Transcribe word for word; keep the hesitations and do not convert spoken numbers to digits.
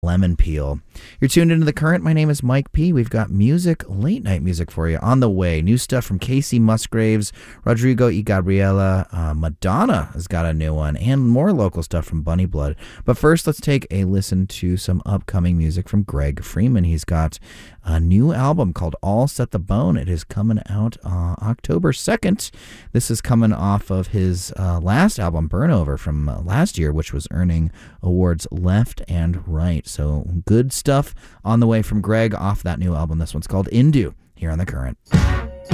Lemon Peel. You're tuned into The Current. My name is Mike P. We've got music, late night music for you on the way. New stuff from Casey Musgraves, Rodrigo y Gabriela, uh, Madonna has got a new one, and more local stuff from Bunny Blood. But first, let's take a listen to some upcoming music from Greg Freeman. He's got a new album called All Set the Bone. It is coming out uh, October second. This is coming off of his uh, last album, Burnover, from uh, last year, which was earning awards left and right. So good stuff on the way from Greg off that new album. This one's called Indu here on The Current.